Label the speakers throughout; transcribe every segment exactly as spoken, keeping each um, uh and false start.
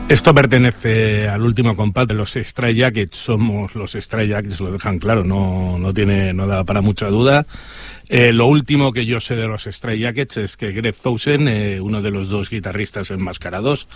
Speaker 1: Esto pertenece al último compás de los Stray Jackets. Somos los Stray Jackets, lo dejan claro, no, no tiene, no da para mucha duda. Eh, lo último que yo sé de los Stray Jackets es que Greg Thousand, eh, uno de los dos guitarristas enmascarados,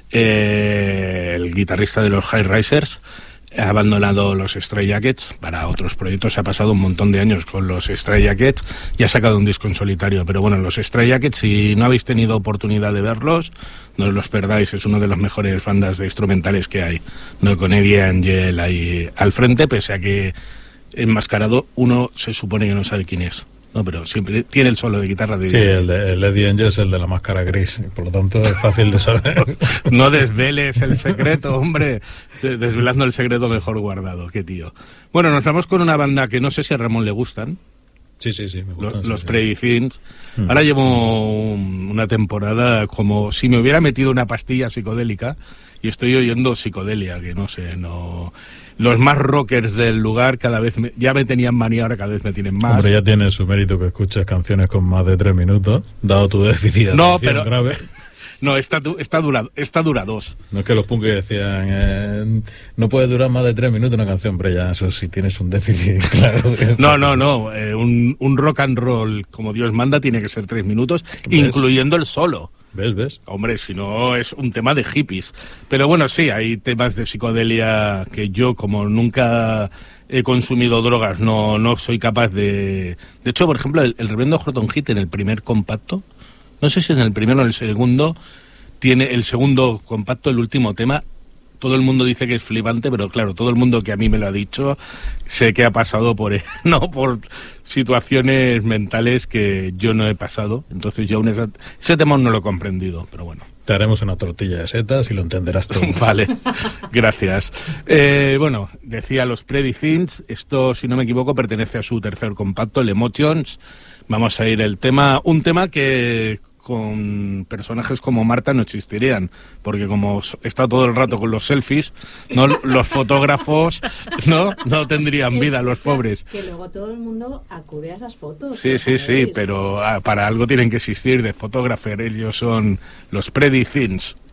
Speaker 1: eh, el guitarrista de los High Risers, ha abandonado los Stray Jackets para otros proyectos. Se ha pasado un montón de años con los Stray Jackets y ha sacado un disco en solitario. Pero bueno, los Stray Jackets, si no habéis tenido oportunidad de verlos, no os los perdáis. Es una de las mejores bandas de instrumentales que hay, ¿no? Con Eddie Angel ahí al frente, pese a que enmascarado uno se supone que no sabe quién es, ¿no? Pero siempre tiene el solo de guitarra de...
Speaker 2: Sí, el, de, el Eddie Angel es el de la máscara gris, y por lo tanto es fácil de saber.
Speaker 1: No desveles el secreto, hombre. Desvelando el secreto mejor guardado, qué tío. Bueno, nos vamos con una banda que no sé si a Ramón le gustan.
Speaker 2: Sí, sí, sí, me gustan.
Speaker 1: Los,
Speaker 2: sí,
Speaker 1: los
Speaker 2: sí.
Speaker 1: Pretty Things.
Speaker 2: Mm.
Speaker 1: Ahora llevo un, una temporada como si me hubiera metido una pastilla psicodélica y estoy oyendo psicodelia, que no sé, no... Los más rockers del lugar cada vez me, ya me tenían manía, ahora cada vez me tienen más.
Speaker 2: Hombre, ya tiene su mérito que escuches canciones con más de tres minutos, dado tu déficit de
Speaker 1: no,
Speaker 2: atención
Speaker 1: pero,
Speaker 2: grave.
Speaker 1: No, esta, esta, dura, esta dura dos.
Speaker 2: No es que los punkis decían, eh, no puede durar más de tres minutos una canción, pero ya eso si tienes un déficit, claro.
Speaker 1: No, no, no, eh, un, un rock and roll como Dios manda tiene que ser tres minutos,
Speaker 2: ¿Ves?
Speaker 1: Incluyendo el solo.
Speaker 2: ¿Ves, ves?
Speaker 1: Hombre, si no es un tema de hippies. Pero bueno, sí, hay temas de psicodelia que yo, como nunca he consumido drogas, no, no soy capaz de... De hecho, por ejemplo, el, el reverendo Horton Heat en el primer compacto, no sé si en el primero o en el segundo, tiene el segundo compacto, el último tema, todo el mundo dice que es flipante, pero claro, todo el mundo que a mí me lo ha dicho, sé que ha pasado por, no, por situaciones mentales que yo no he pasado. Entonces yo aún esa, ese tema no lo he comprendido, pero bueno.
Speaker 2: Te haremos una tortilla de setas y lo entenderás todo.
Speaker 1: Vale, gracias. Eh, bueno, decía los Pretty Things, esto, si no me equivoco, pertenece a su tercer compacto, el Emotions. Vamos a ir el tema, un tema que... con personajes como Marta no existirían, porque como está todo el rato con los selfies, no, los fotógrafos no no tendrían vida, los pobres.
Speaker 3: Que luego todo el mundo acude a esas fotos.
Speaker 1: Sí, sí, sí, pero ah, para algo tienen que existir de fotógrafo. Ellos son los Pretty Things.